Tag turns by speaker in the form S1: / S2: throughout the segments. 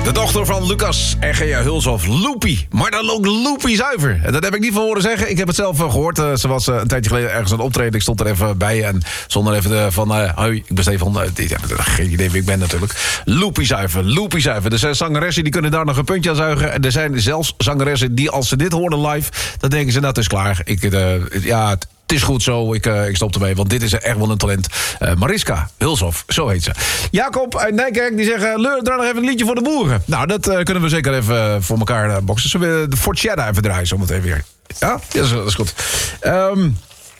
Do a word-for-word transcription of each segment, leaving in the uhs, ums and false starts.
S1: De dochter van Lucas en Gea Hulshoff, Loopy. Maar dan ook Loopy zuiver. En dat heb ik niet van horen zeggen. Ik heb het zelf gehoord. Uh, ze was uh, een tijdje geleden ergens aan het optreden. Ik stond er even bij en zonder even de, van... Uh, hoi, ik ben Stefan. Uh, ja, geen idee wie ik ben natuurlijk. Loopy zuiver, Loopy zuiver. Er zijn zangeressen die kunnen daar nog een puntje aan zuigen. En er zijn zelfs zangeressen die als ze dit horen live... dan denken ze, nou, het is klaar. Ik, uh, ja... Het is goed zo, ik, uh, ik stop ermee, want dit is echt wel een talent. Uh, Mariska Hulshoff, zo heet ze. Jacob uit Nijkerk, die zegt... Leur, draai nog even een liedje voor de boeren. Nou, dat uh, kunnen we zeker even uh, voor elkaar uh, boksen. Zullen we de Fortjeda even draaien, zometeen weer? Ja, ja dat, is, dat is goed. Um,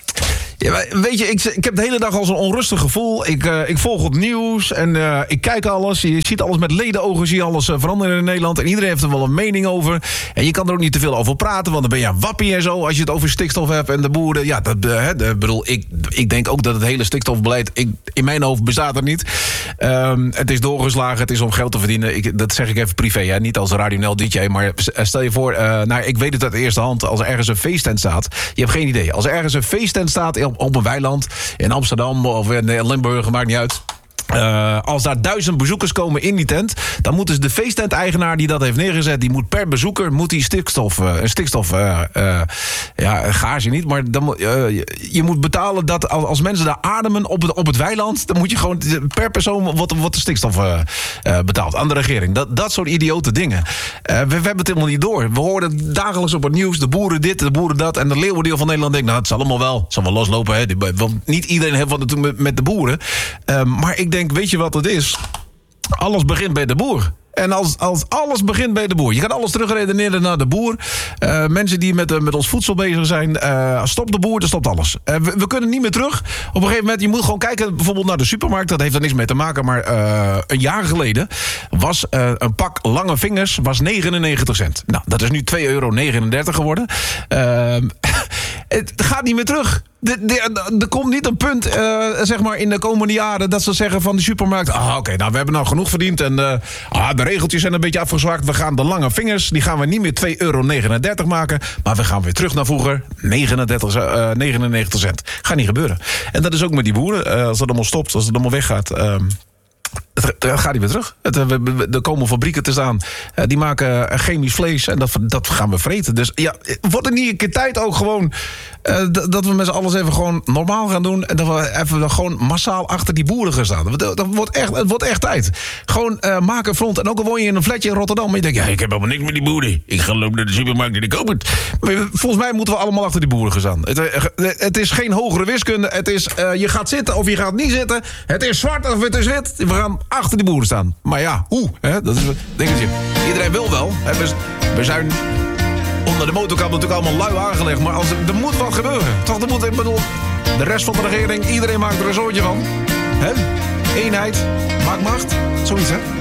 S1: Ja, weet je, ik, ik heb de hele dag al zo'n onrustig gevoel. Ik, uh, ik volg het nieuws en uh, ik kijk alles. Je ziet alles met ledenogen, zie je alles uh, veranderen in Nederland. En iedereen heeft er wel een mening over. En je kan er ook niet te veel over praten, want dan ben je een wappie en zo... als je het over stikstof hebt en de boeren. Ja, dat uh, de, bedoel, ik, ik denk ook dat het hele stikstofbeleid... Ik, in mijn hoofd bestaat er niet. Um, het is doorgeslagen, het is om geld te verdienen. Ik, dat zeg ik even privé, hè? Niet als Radio N L D J. Maar stel je voor, uh, nou, ik weet het uit de eerste hand... als er ergens een feesttent staat, je hebt geen idee. Als er ergens een feesttent staat... Op, op een weiland in Amsterdam of in Limburg, maakt niet uit. Uh, als daar duizend bezoekers komen in die tent... dan moet dus de feesttent-eigenaar die dat heeft neergezet... die moet per bezoeker moet die stikstof... Uh, een stikstof... Uh, uh, ja, gage niet, maar dan, uh, je, je moet betalen dat als, als mensen daar ademen op het, op het weiland... dan moet je gewoon per persoon wat, wat de stikstof uh, uh, betaalt aan de regering. Dat, dat soort idiote dingen. Uh, we, we hebben het helemaal niet door. We horen dagelijks op het nieuws... de boeren dit, de boeren dat... en de leeuwendeel van Nederland denkt... nou, het zal allemaal wel, het zal wel loslopen. Hè? Want niet iedereen heeft wat te doen met, met de boeren. Uh, maar ik denk, weet je wat het is? Alles begint bij de boer. En als, als alles begint bij de boer. Je kan alles terugredeneren naar de boer. Uh, mensen die met, uh, met ons voedsel bezig zijn. Uh, stop de boer, dan stopt alles. Uh, we, we kunnen niet meer terug. Op een gegeven moment, je moet gewoon kijken... bijvoorbeeld naar de supermarkt, dat heeft er niks mee te maken... maar uh, een jaar geleden was uh, een pak lange vingers was negenennegentig cent. Nou, dat is nu twee euro negenendertig geworden. Uh, het gaat niet meer terug. Er komt niet een punt, uh, zeg maar, in de komende jaren... dat ze zeggen van de supermarkt... ah, oké, okay, nou, we hebben nou genoeg verdiend... en uh, ah, de regeltjes zijn een beetje afgezwakt. We gaan de lange vingers, die gaan we niet meer twee euro negenendertig maken... maar we gaan weer terug naar vroeger, negenendertig, uh, negenennegentig cent. Gaat niet gebeuren. En dat is ook met die boeren. Uh, als het allemaal stopt, als het allemaal weggaat... Uh, Het gaat niet weer terug. Het, er komen fabrieken te staan. Die maken chemisch vlees. En dat, dat gaan we vreten. Dus ja, wordt het niet een keer tijd ook gewoon... Uh, dat we met z'n allen even gewoon normaal gaan doen... en dat we even gewoon massaal achter die boeren gaan staan. Dat, dat wordt echt, het wordt echt tijd. Gewoon uh, maak een front. En ook al woon je in een flatje in Rotterdam... en je denkt, ja, ik heb helemaal niks met die boeren. Ik ga lopen naar de supermarkt en ik koop het. Maar volgens mij moeten we allemaal achter die boeren gaan staan. Het, het is geen hogere wiskunde. Het is, uh, je gaat zitten of je gaat niet zitten. Het is zwart of het is wit. We gaan achter die boeren staan. Maar ja, hoe? Hè? Dat is een dingetje. Iedereen wil wel. Hè? We, we zijn... onder de motorkap natuurlijk allemaal lui aangelegd. Maar als er, er moet wat gebeuren. Toch, er moet, ik bedoel, de rest van de regering, iedereen maakt er een soortje van. Hè? Eenheid, maakt macht. Zoiets, hè?